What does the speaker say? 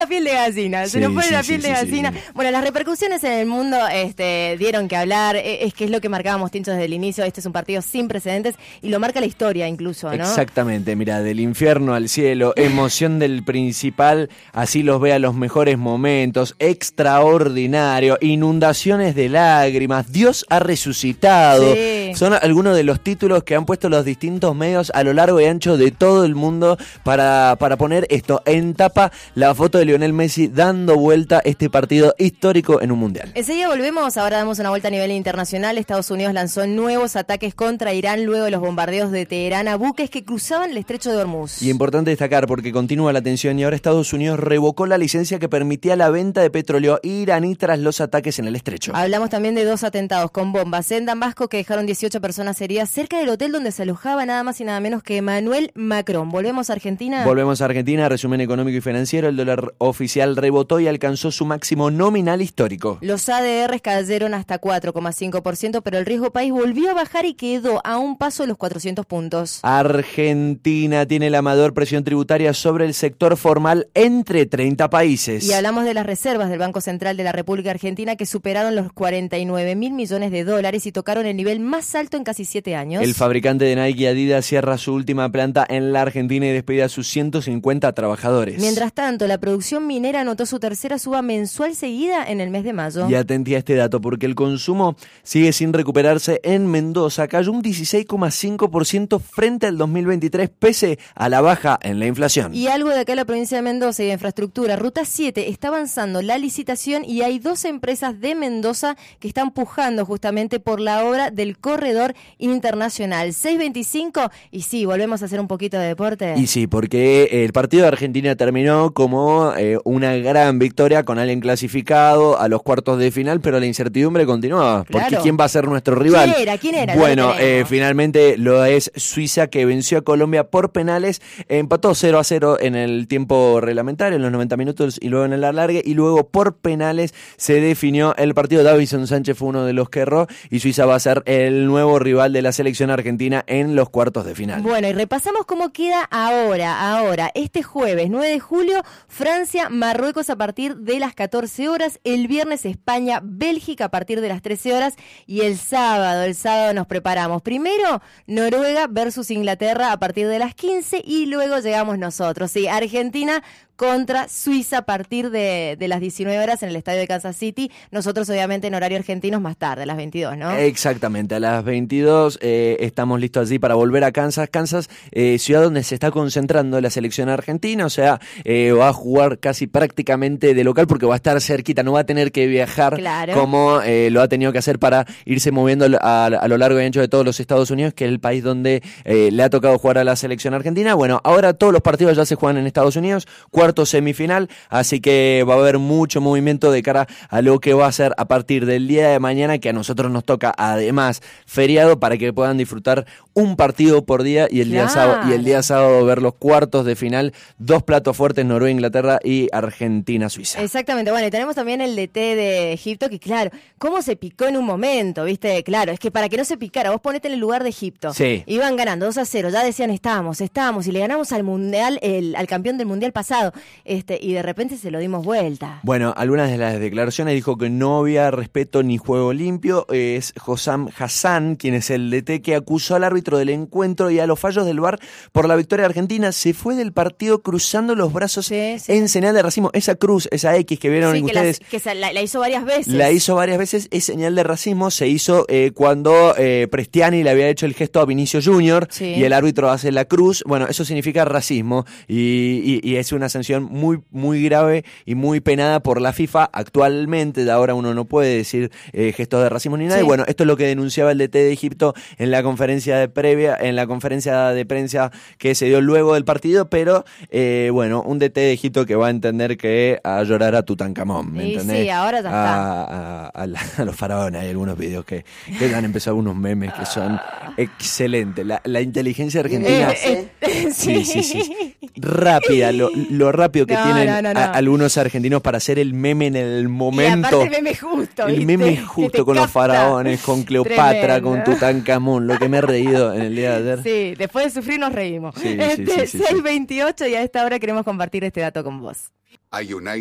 la piel de gallina, se nos pone la piel de gallina. Sí. Bueno, las repercusiones en el mundo dieron que hablar, es que es lo que marcábamos, Tincho, desde el inicio. Este es un partido sin precedentes y lo marca la historia incluso, ¿no? Exactamente, mira, del infierno al cielo, emoción del principal, así los ve a los mejores momentos, extraordinario, inundaciones de lágrimas, Dios ha resucitado. Sí. Son algunos de los títulos que han puesto los distintos medios a lo largo y ancho de todo el mundo para poner esto en tapa, la foto de Lionel Messi dando vuelta este partido histórico en un mundial. Enseguida volvemos, ahora damos una vuelta a nivel internacional. Estados Unidos lanzó nuevos ataques contra Irán luego de los bombardeos de Teherán a buques que cruzaban el estrecho de Hormuz. Y importante destacar porque continúa la tensión y ahora Estados Unidos revocó la licencia que permitía la venta de petróleo iraní tras los ataques en el estrecho. Hablamos también de 2 atentados con bombas en Damasco que dejaron 18 personas heridas cerca del hotel donde se alojaba nada más y nada menos que Emmanuel Macron. ¿Volvemos a Argentina? Volvemos a Argentina, resumen económico y financiero. El dólar oficial rebotó y alcanzó su máximo nominal histórico. Los ADRs cayeron hasta 4,5%, pero el riesgo país volvió a bajar y quedó a un paso de los 400 puntos. Argentina tiene la mayor presión tributaria sobre el sector formal entre 30 países. Y hablamos de las reservas del Banco Central de la República Argentina que superaron los 49.000 millones de dólares y tocaron el nivel más alto en casi 7 años. El fabricante de Nike y Adidas cierra su última planta en la Argentina y despide a sus 150 trabajadores. Mientras tanto, la producción minera anotó su tercera suba mensual seguida en el mes de mayo. Y atentí a este dato porque el consumo sigue sin recuperarse en Mendoza. Cayó un 16,5% frente al 2023 pese a la baja en la inflación. Y algo de acá en la provincia de Mendoza y de infraestructura, Ruta 7 está avanzando la licitación y hay 2 empresas de Mendoza que están pujando justamente por la obra del corredor internacional. 6:25 y sí, volvemos a hacer un poquito de deporte. Y sí, porque el partido de Argentina terminó como una gran victoria con alguien clasificado a los cuartos de final, pero la incertidumbre continuaba. Claro. Porque ¿quién va a ser nuestro rival? ¿Quién era? Bueno, finalmente lo es Suiza, que venció a Colombia por penales, empató 0-0 en el tiempo reglamentario, en los 90 minutos y luego en el alargue, y luego por penales se definió el partido. Davinson Sánchez fue uno de los que erró y Suiza va a ser el nuevo rival de la selección argentina en los cuartos de final. Bueno, y repasamos cómo queda ahora, este jueves 9 de julio, Francia, Marruecos a partir de las 14 horas, el viernes España, Bélgica a partir de las 13 horas y el sábado nos preparamos. Primero, Noruega versus Inglaterra a partir de las 15 y luego llegamos nosotros, sí, Argentina contra Suiza a partir de las 19 horas en el estadio de Kansas City. Nosotros obviamente en horario argentino más tarde, a las 22, ¿no? Exactamente, a las 22 estamos listos allí para volver a Kansas, ciudad donde se está concentrando la selección argentina, o sea, va a jugar casi prácticamente de local porque va a estar cerquita, no va a tener que viajar como lo ha tenido que hacer para irse moviendo a lo largo y ancho de todos los Estados Unidos, que es el país donde le ha tocado jugar a la selección argentina. Bueno, ahora todos los partidos ya se juegan en Estados Unidos, cuarto semifinal, así que va a haber mucho movimiento de cara a lo que va a ser a partir del día de mañana, que a nosotros nos toca además feriado para que puedan disfrutar un partido por día y el día sábado ver los cuartos de final, 2 platos fuertes, Noruega, Inglaterra y Argentina, Suiza. Exactamente, bueno, y tenemos también el DT de Egipto, que claro, cómo se picó en un momento, ¿viste? Claro, es que para que no se picara, vos ponete en el lugar de Egipto. Sí. Iban ganando 2-0, ya decían estábamos, y le ganamos al mundial, al campeón del mundial pasado, y de repente se lo dimos vuelta. Bueno, algunas de las declaraciones dijo que no había respeto ni juego limpio. Es Hossam Hassan, quien es el DT que acusó al árbitro del encuentro y a los fallos del VAR por la victoria argentina. Se fue del partido cruzando los brazos en señal de racismo. Esa cruz, esa X que vieron ustedes. La hizo varias veces. La hizo varias veces, es señal de racismo. Se hizo cuando Prestiani le había hecho el gesto a Vinicio Junior y el árbitro hace la cruz. Bueno, eso significa racismo y es una sanción muy, muy grave y muy penada por la FIFA actualmente. De ahora uno no puede decir gestos de racismo ni nada. Y bueno, esto es lo que denunciaba el DT de Egipto en la conferencia de prensa que se dio luego del partido, pero bueno, un DT de Egipto que va a entender que a llorar a Tutankamón, ¿me entendés? Sí, ahora ya está. A los faraones. Hay algunos videos que han empezado unos memes que son excelentes. La inteligencia argentina sí. Rápida, lo lo rápido que tienen No. algunos argentinos para hacer el meme en el momento. Y aparte el meme justo, el ¿viste? meme justo con los faraones, con Cleopatra, Tremendo. con Tutankamón, lo que me he reído en el día de ayer. Sí, después de sufrir nos reímos. Sí, sí, sí, 6:28 y a esta hora queremos compartir este dato con vos.